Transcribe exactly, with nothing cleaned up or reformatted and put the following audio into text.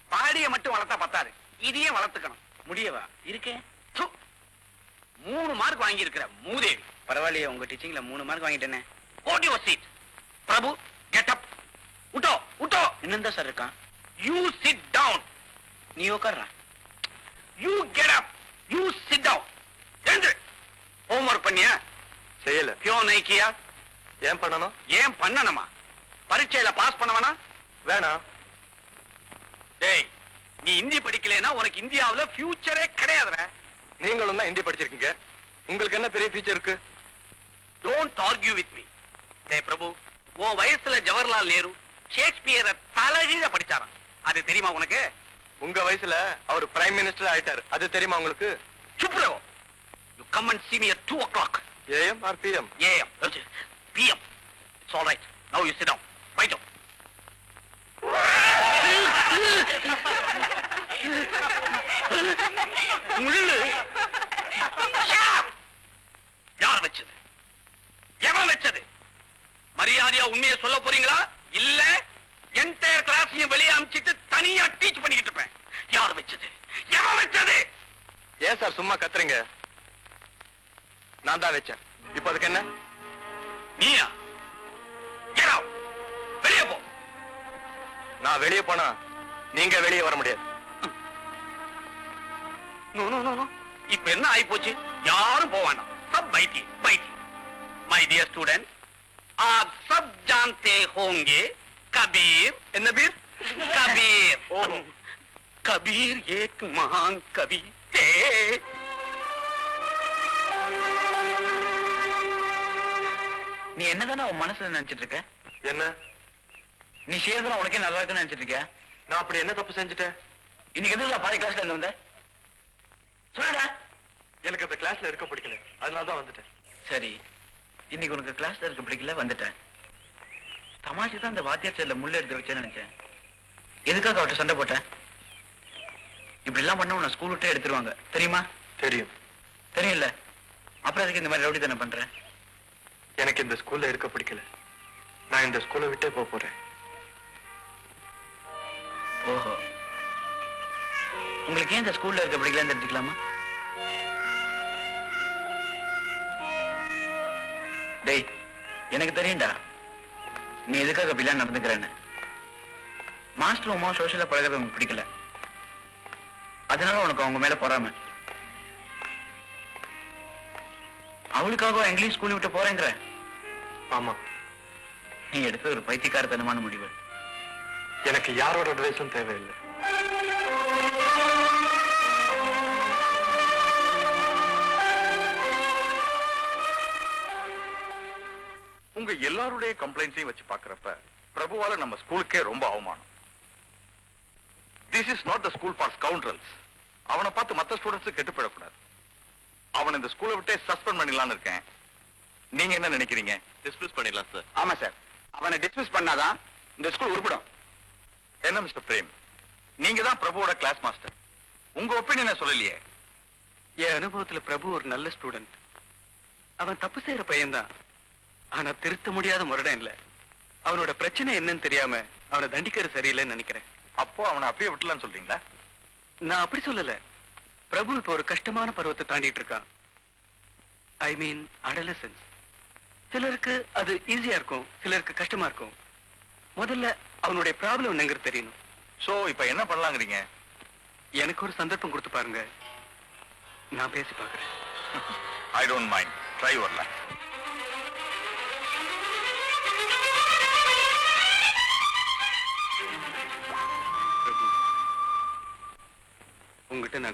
பாடிய மட்டும் வளர்த்தா பத்தாது, இதையும் வளர்த்துக்கணும். முடியவா இருக்கேன். மூணு மார்க் வாங்கி இருக்கிற மூதேவி. பரவாயில்லையே, உங்க டீச்சிங்ல மூணு mark வாங்கிட்டேனே. Go to your seat. Prabhu, get up. உட்டோ உட்டோ. என்னதான் சார் இருக்கான்? You sit down. நீ உட்கார்றா. You get up. You sit down. எழுந்து. ஹோம்வொர்க் பண்ணியா? செய்யல. क्यों नहीं किया? ஏன் பண்ணணும்? ஏன் பண்ணணுமா? பரீட்சையில பாஸ் பண்ணவனா? வேணாம். டேய், நீ ஹிந்தி படிக்கலைன்னா உனக்கு இந்தியாவுல ஃபியூச்சரே கிடையாதுடா. நீங்களும் தான் ஹிந்தி படிச்சிருக்கீங்க, உங்களுக்கு என்ன பெரிய ஃபியூச்சர் இருக்கு? Don't argue with me. டேய் பிரபு, உன் வயசுல ஜவஹர்லால் நேரு ஷேக்ஸ்பியரை தலைகீழ படிச்சாராம். அது தெரியுமா உனக்கு? உங்க வயசுல அவர் பிரைம் மினிஸ்டர் ஆயிட்டாரு, அது தெரியுமா உங்களுக்கு? சுப் Raho. You come and see me at two o'clock. AM R PM? AM. PM. It's all right. Now you sit down. Right down. முள்ளு. யார் வச்சது? எவன் வச்சது? மரியாதையா உண்மையை சொல்ல போறீங்களா? இல்ல என்டையர் கிளாஸையும் வெளியே அனுப்பிச்சிட்டு தனியா டீச் பண்ணிக்கிட்டு இருப்பேன். யார் வச்சது? எவன் வச்சது? ஏன் சார் சும்மா கத்துறீங்க? நான் தான் வச்சேன். இப்ப அதுக்கு என்ன? நீயா? Get out. வெளியே போ. நான் வெளியே போனா நீங்க வெளியே வர முடியாது. No no no no. இப்ப என்ன ஆயி போச்சு? யாரும் போவானா? Sub piety piety. My dear student, आप सब जानते होंगे कबीर. என்ன பீர்? கபீர். ஓ, கபீர் एक महान कवि थे. நீ என்னதானே உன் மனசுல நினைச்சிட்டு இருக்க? என்ன? நீ செய்யறதுல உனக்கே நல்லா இருக்குன்னு நினைச்சிட்டு இருக்கியா? நான் அப்படி என்ன தப்பு செஞ்சுட்டேன்? இன்னைக்கு எதுல பாதி கிளாஸ்ல இருந்து வந்த? சொல்லுடா. எனக்கு அந்த கிளாஸ்ல இருக்க பிடிக்கல, அதனால தான் வந்துட்டேன். சரி, இன்னைக்கு உனக்கு கிளாஸ்ல இருக்க பிடிக்கல, வந்துட்டேன். தமாஷி தான் அந்த வாத்தியார் சேர்ல முள்ள எடுத்து வச்சேன்னு நினைச்சேன். எதுக்காக அவர்கிட்ட சண்டை போட்டேன்? இப்படி எல்லாம் பண்ண உன்னை ஸ்கூல் விட்டே எடுத்துருவாங்க, தெரியுமா? தெரியும். தெரியல, அப்புறம் அதுக்கு இந்த மாதிரி ரவுடி தானே பண்றேன்? எனக்கு இந்த ஸ்கூல்ல இருக்க பிடிக்கல, நான் இந்த ஸ்கூலை விட்டே போக போறேன். ஓஹோ, உங்களுக்கு ஏன் இந்த ஸ்கூல்ல இருக்க பிடிக்கலன்னு தெரிஞ்சுக்கலாமா? டேய், எனக்கு தெரியும்டா நீ எதுக்காக அப்படிலாம் நடந்துக்கிறேன்னு. மாஸ்டர் உமா சோசியலா பழகிறது உனக்கு பிடிக்கல, அதனால உனக்கு அவங்க மேல பொறாம. அவளுக்காக இங்கிலீஷ் ஸ்கூல் விட்டு போறேங்கிற? ஆமா. நீ எடுத்த ஒரு பைத்தியக்காரத்தனமான முடிவு. எனக்கு யாரோட அட்வைஸும் தேவையில்லை. உங்க எல்லாருடைய கம்ப்ளைண்ட்ஸையும் வச்சு பாக்குறப்ப பிரபுவால நம்ம ஸ்கூலுக்கே ரொம்ப அவமானம். This is not the school for ஸ்கவுண்டரல்ஸ். அவனை பார்த்து மத்த ஸ்டூடெண்ட்ஸ் கெட்டுப்படக்கூடாது. அவன் இந்த ஸ்கூலை விட்டே சஸ்பெண்ட் பண்ணிடலாம்னு இருக்கேன். நீங்க என்ன நினைக்கிறீங்க? டிஸ்மிஸ் பண்ணிடலாம் சார். ஆமா சார், அவனை டிஸ்மிஸ் பண்ணாதான் இந்த ஸ்கூல் உருப்படும். என்ன மிஸ்டர் பிரேம், நீங்க தான் பிரபுவோட கிளாஸ் மாஸ்டர், உங்க ஒப்பீனியனை சொல்லலையே? என் அனுபவத்துல பிரபு ஒரு நல்ல ஸ்டூடெண்ட். அவன் தப்பு செய்யற பையன்தான், ஆனா திருத்த முடியாத முரடன் இல்ல. அவனோட பிரச்சனை என்னன்னு தெரியாம அவனை தண்டிக்கிறது சரியில்லைன்னு நினைக்கிறேன். அப்போ அவனை அப்படியே விட்டுலான்னு சொல்றீங்களா? நான் அப்படி சொல்லல. பிரபு இப்ப ஒரு கஷ்டமான பருவத்தை தாண்டிட்டு இருக்கான். ஐ மீன் அடலசன்ஸ். சிலருக்கு அது ஈஸியா இருக்கும், சிலருக்கு கஷ்டமா இருக்கும். முதல்ல அவனுடைய ப்ராப்ளம் என்னங்கிறது தெரியணும். சோ இப்ப என்ன பண்ணலாங்கிறீங்க? எனக்கு ஒரு சந்தர்ப்பம் கொடுத்து பாருங்க, நான் பேசி பாக்குறேன். ஐ டோன்ட் மைண்ட், ட்ரை வரல. பிரபு, உங்ககிட்ட நான்